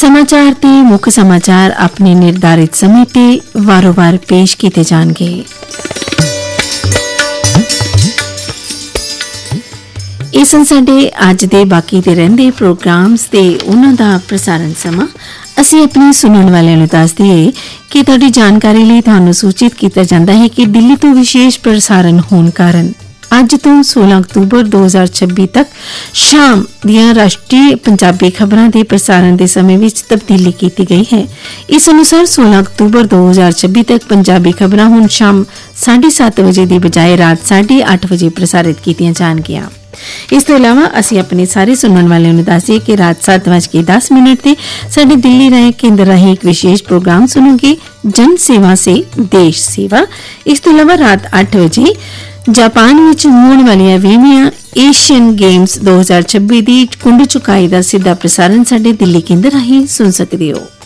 समाचार ते मुख समाचार अपने निर्धारित समय ते वारोवार पेश किए जाएंगे। ਇਹ ਸਨ ਸਾਡੇ ਅੱਜ ਦੇ ਬਾਕੀ ਦੇ ਰਹਿੰਦੇ ਪ੍ਰੋਗਰਾਮਸ ਤੇ ਉਹਨਾਂ ਦਾ ਪ੍ਰਸਾਰਣ ਸਮਾਂ। ਅਸੀਂ ਆਪਣੇ ਸੁਣਨ ਵਾਲਿਆਂ ਨੂੰ ਦੱਸ ਦਈਏ ਕਿ ਤੁਹਾਡੀ ਜਾਣਕਾਰੀ ਲਈ ਤੁਹਾਨੂੰ ਸੂਚਿਤ ਕੀਤਾ ਜਾਂਦਾ ਹੈ ਕਿ ਦਿੱਲੀ ਤੋਂ ਵਿਸ਼ੇਸ਼ ਪ੍ਰਸਾਰਣ ਹੋਣ ਕਾਰਨ ਅੱਜ ਤੋਂ 16 ਅਕਤੂਬਰ 2026 ਤੱਕ ਸ਼ਾਮ ਦੀਆਂ ਰਾਸ਼ਟਰੀ ਪੰਜਾਬੀ ਖਬਰਾਂ ਦੇ ਪ੍ਰਸਾਰਣ ਦੇ ਸਮੇਂ ਵਿੱਚ ਤਬਦੀਲੀ ਕੀਤੀ ਗਈ ਹੈ। ਇਸ ਅਨੁਸਾਰ 16 ਅਕਤੂਬਰ 2026 ਤੱਕ ਪੰਜਾਬੀ ਖਬਰਾਂ ਹੁਣ ਸ਼ਾਮ 7:30 ਵਜੇ ਦੀ ਬਜਾਏ ਰਾਤ 8:30 ਵਜੇ ਪ੍ਰਸਾਰਿਤ ਕੀਤੀਆਂ ਜਾਣਗੀਆਂ। ਇਸ ਤੋਂ ਇਲਾਵਾ ਅਸੀਂ ਆਪਣੇ ਸਾਰੇ ਸੁਣਨ ਵਾਲਿਆਂ ਨੂੰ ਦੱਸੀਏ ਕਿ ਰਾਤ 7:10 ਤੇ ਸਾਡੇ ਦਿੱਲੀ ਰਾਏ ਕੇਂਦਰ ਰਾਹੀਂ ਇੱਕ ਵਿਸ਼ੇਸ਼ ਪ੍ਰੋਗਰਾਮ ਸੁਣੋਗੇ, ਜਨ ਸੇਵਾ ਸੇ ਦੇਸ਼ ਸੇਵਾ। ਇਸ ਤੋਂ ਇਲਾਵਾ ਰਾਤ 8 ਵਜੇ ਜਾਪਾਨ ਵਿੱਚ ਹੋਣ ਵਾਲੀਆਂ 20ਵੀਆਂ ਏਸ਼ੀਅਨ ਗੇਮਸ 2026 ਦੀ ਕੁੰਡ ਚੁਕਾਈ ਦਾ ਸਿੱਧਾ ਪ੍ਰਸਾਰਣ ਸਾਡੇ ਦਿੱਲੀ ਕੇਂਦਰ ਰਾਹੀਂ ਸੁਣ ਸਕਦੇ ਹੋ।